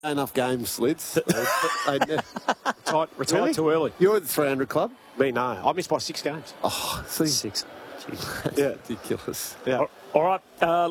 Enough games, Lids. Retired too early. You're at the 300 Club? Me, no. I missed by 6 games. Oh, see. 6. Yeah, ridiculous. Yeah. All right,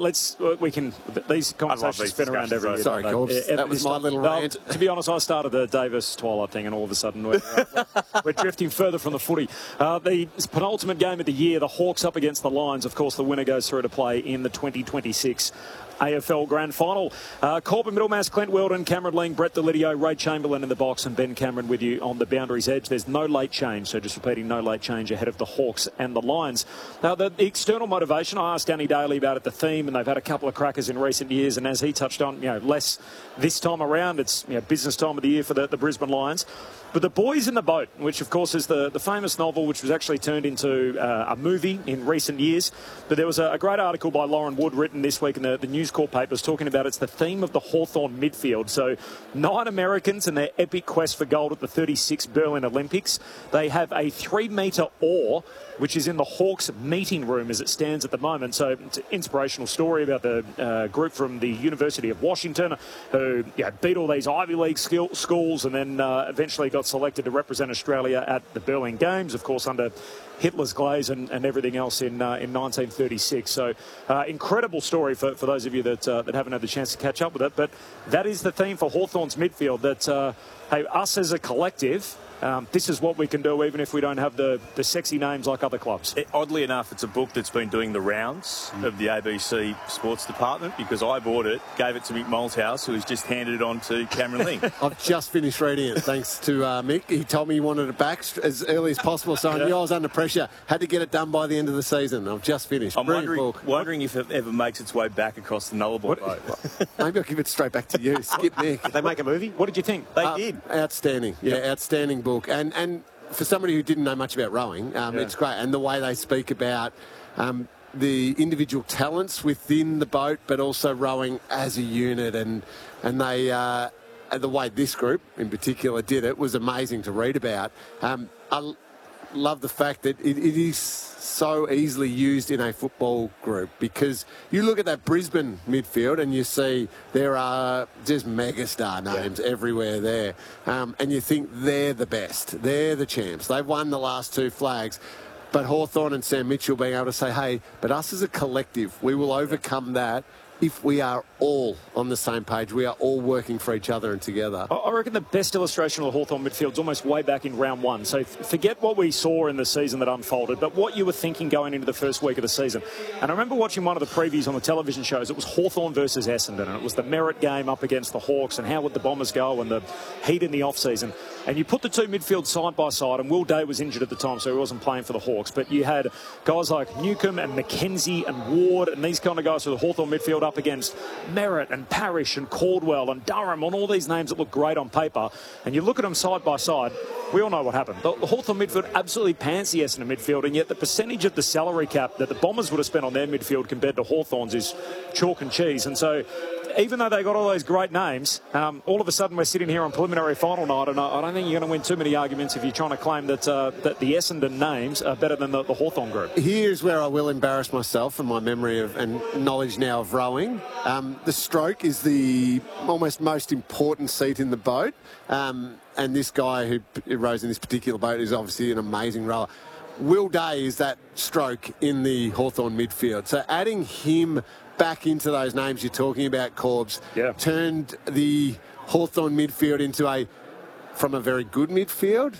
these conversations spin around every year. Sorry, Corbs. That was my little rant. To be honest, I started the Davis Twilight thing, and all of a sudden we're drifting further from the footy. The penultimate game of the year, the Hawks up against the Lions. Of course, the winner goes through to play in the 2026 AFL Grand Final. Corbin Middlemass, Clint Weldon, Cameron Ling, Brett Delidio, Ray Chamberlain in the box, and Ben Cameron with you on the Boundaries Edge. There's no late change, so just repeating, no late change ahead of the Hawks and the Lions. Now, the external motivation, I asked Danny Daly about it, the theme, and they've had a couple of crackers in recent years, and as he touched on, less this time around. It's business time of the year for the Brisbane Lions. But The Boys in the Boat, which of course is the famous novel, which was actually turned into a movie in recent years. But there was a great article by Lauren Wood written this week in the News Corp papers talking about it's the theme of the Hawthorn midfield. So 9 Americans in their epic quest for gold at the 36 Berlin Olympics. They have a 3-metre oar, which is in the Hawks meeting room as it stands at the moment. So it's an inspirational story about the group from the University of Washington who beat all these Ivy League schools and then eventually got selected to represent Australia at the Berlin Games, of course, under Hitler's glaze and everything else in 1936. So incredible story for those of you that haven't had the chance to catch up with it. But that is the theme for Hawthorn's midfield, that, hey, us as a collective, this is what we can do even if we don't have the sexy names like other clubs. Oddly enough, it's a book that's been doing the rounds of the ABC Sports Department because I bought it, gave it to Mick Malthouse, who has just handed it on to Cameron Ling. I've just finished reading it, thanks to Mick. He told me he wanted it back as early as possible, so I knew I was under pressure. Had to get it done by the end of the season. I've just finished. I'm wondering if it ever makes its way back across the Nullarbor boat. Maybe I'll give it straight back to you. Skip Mick. Did they make a movie? What did you think? They did. Outstanding. Outstanding book. And for somebody who didn't know much about rowing, it's great. And the way they speak about the individual talents within the boat, but also rowing as a unit, and they the way this group in particular did it was amazing to read about. I love the fact that it is so easily used in a football group, because you look at that Brisbane midfield and you see there are just megastar names everywhere there, and you think they're the best, they're the champs, they've won the last 2 flags. But Hawthorn and Sam Mitchell being able to say, hey, but us as a collective, we will overcome that if we are all on the same page. We are all working for each other and together. I reckon the best illustration of the Hawthorn midfield is almost way back in round 1. So forget what we saw in the season that unfolded, but what you were thinking going into the first week of the season. And I remember watching one of the previews on the television shows. It was Hawthorn versus Essendon, and it was the Merritt game up against the Hawks and how would the Bombers go and the heat in the off-season. And you put the 2 midfields side by side, and Will Day was injured at the time, so he wasn't playing for the Hawks. But you had guys like Newcombe and McKenzie and Ward and these kind of guys for the Hawthorn midfield up against Merritt and Parrish and Caldwell and Durham and all these names that look great on paper. And you look at them side by side, we all know what happened. The Hawthorn midfield absolutely pants the Essendon midfield, and yet the percentage of the salary cap that the Bombers would have spent on their midfield compared to Hawthorn's is chalk and cheese. And so even though they got all those great names, all of a sudden we're sitting here on preliminary final night, and I don't think you're going to win too many arguments if you're trying to claim that that the Essendon names are better than the Hawthorn group. Here's where I will embarrass myself and my memory of and knowledge now of rowing. The stroke is the almost most important seat in the boat, and this guy who rows in this particular boat is obviously an amazing rower. Will Day is that stroke in the Hawthorn midfield. So adding him back into those names you're talking about, Corbs, turned the Hawthorn midfield from a very good midfield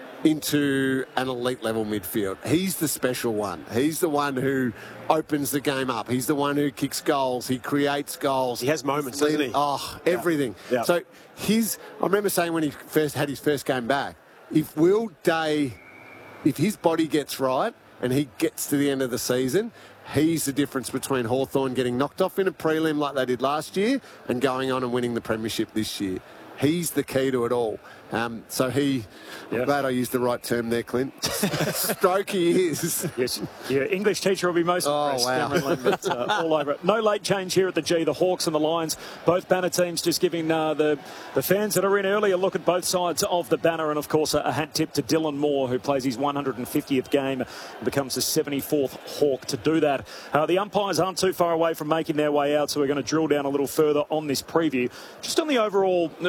into an elite level midfield. He's the special one. He's the one who opens the game up. He's the one who kicks goals. He creates goals. He has moments, doesn't he? Oh, everything. Yeah. So I remember saying when he first had his first game back, if Will Day, if his body gets right and he gets to the end of the season, he's the difference between Hawthorn getting knocked off in a prelim like they did last year and going on and winning the premiership this year. he's the key to it all. I'm glad I used the right term there, Clint. Stroke he is. Yes, your English teacher will be most impressed. Wow. Cameron Lambert, all over it. No late change here at the G. The Hawks and the Lions, both banner teams, just giving the fans that are in early a look at both sides of the banner. And, of course, a hat tip to Dylan Moore, who plays his 150th game and becomes the 74th Hawk to do that. The umpires aren't too far away from making their way out, so we're going to drill down a little further on this preview. Just on the overall